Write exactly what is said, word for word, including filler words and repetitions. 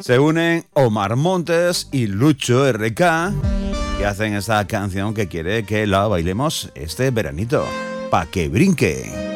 Se unen Omar Montes y Lucho R K y hacen esta canción que quiere que la bailemos este veranito. Pa' que brinque.